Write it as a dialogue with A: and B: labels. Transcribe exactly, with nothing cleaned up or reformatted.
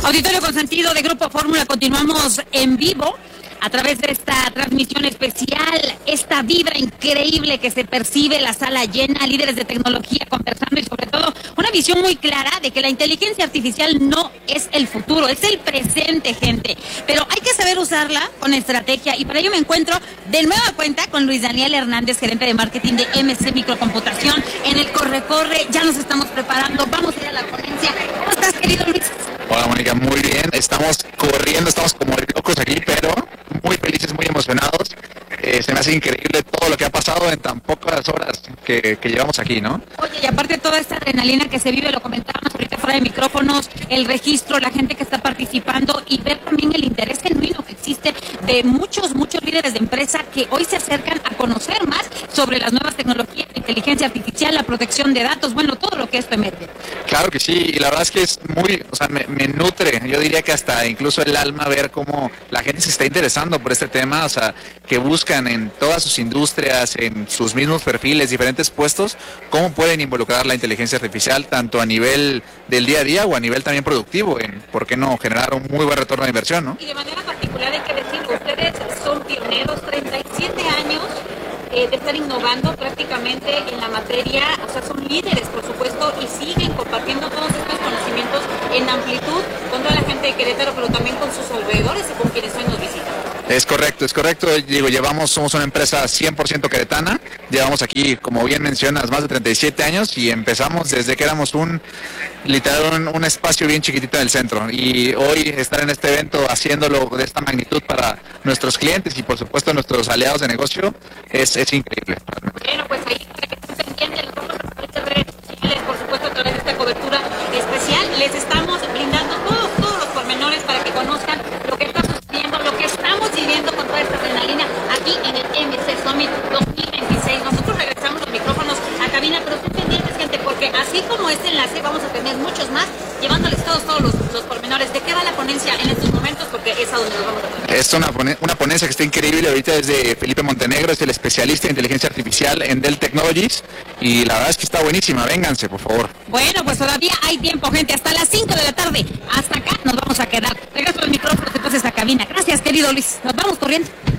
A: Auditorio Consentido de Grupo Fórmula, continuamos en vivo a través de esta transmisión especial, esta vibra increíble que se percibe, la sala llena, líderes de tecnología conversando y sobre todo una visión muy clara de que la inteligencia artificial no es el futuro, es el presente, gente. Pero hay que saber usarla con estrategia y para ello me encuentro de nueva cuenta con Luis Daniel Hernández, gerente de marketing de M C Microcomputación. En el corre-corre ya nos estamos preparando, vamos a ir a la ponencia. ¿Cómo estás, querido Luis?
B: Hola, Mónica, muy bien. Estamos corriendo, estamos como locos aquí, pero muy felices, muy emocionados. Eh, se me hace increíble todo lo que ha pasado en tan pocas horas que, que llevamos aquí, ¿no?
A: Oye, y aparte toda esta adrenalina que se vive, lo comentábamos ahorita fuera de micrófonos, el registro, la gente que está participando y ver también el interés genuino que existe de muchos, muchos líderes de empresa que hoy se acercan a conocer más sobre las nuevas tecnologías, la inteligencia artificial, la protección de datos, bueno, todo lo que esto emerge.
B: Claro que sí, y la verdad es que es muy, o sea, me, me nutre, yo diría que hasta incluso el alma ver cómo la gente se está interesando por este tema, o sea, que buscan en todas sus industrias, en sus mismos perfiles, diferentes puestos, cómo pueden involucrar la inteligencia artificial tanto a nivel del día a día o a nivel también productivo, en por qué no generar un muy buen retorno de inversión, ¿no?
A: Y de manera particular hay que decirlo, ustedes son pioneros, treinta y siete años eh, de estar innovando prácticamente en la materia, o sea, son líderes, por supuesto, y siguen compartiendo todos estos conocimientos en amplitud con toda la gente de Querétaro, pero también con sus alrededores y con quienes hoy nos visitan.
B: Es correcto, es correcto. Digo, llevamos, somos una empresa cien por ciento queretana. Llevamos aquí, como bien mencionas, más de treinta y siete años y empezamos desde que éramos un, literal, un, un espacio bien chiquitito en el centro. Y hoy estar en este evento haciéndolo de esta magnitud para nuestros clientes y por supuesto nuestros aliados de negocio es, es increíble.
A: Bueno, pues ahí para que estén pendientes, los vamos a aparecer en redes sociales, por supuesto a través de esta cobertura especial. Les estamos brindando todos, todos los pormenores para que conozcan lo que está sucediendo, lo que estamos viviendo con toda esta adrenalina aquí en el M C Summit dos mil veintiséis. Nosotros regresamos los micrófonos a cabina, pero estén pendientes, gente, porque así como este enlace vamos a tener muchos más, llevándoles todos, todos los, los pormenores. ¿De qué va la ponencia en estos momentos? Porque es a donde nos vamos a poner.
B: Es una, una ponencia que está increíble. Ahorita desde Felipe Montenegro, es el especialista en inteligencia artificial en Dell Technologies y la verdad es que está buenísima. Vénganse, por favor.
A: Bueno, pues todavía hay tiempo, gente, hasta las cinco de la tarde. Hasta acá nos vamos a quedar. Regreso los micrófonos entonces a cabina. Gracias, querido Luis. Nos vamos corriendo.